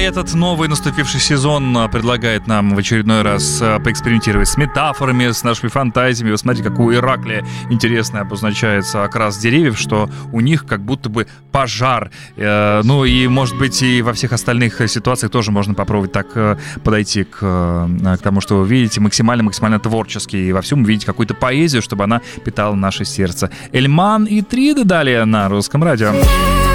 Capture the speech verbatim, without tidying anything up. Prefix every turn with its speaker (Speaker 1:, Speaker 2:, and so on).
Speaker 1: этот новый наступивший сезон предлагает нам в очередной раз поэкспериментировать с метафорами, с нашими фантазиями. Вы смотрите, как у Ираклия интересно обозначается окрас деревьев, что у них как будто бы пожар. Ну и, может быть, и во всех остальных ситуациях тоже можно попробовать так подойти к, к тому, что вы видите, максимально-максимально творчески, и во всем увидеть какую-то поэзию, чтобы она питала наше сердце. Эльман и Трида далее на Русском радио.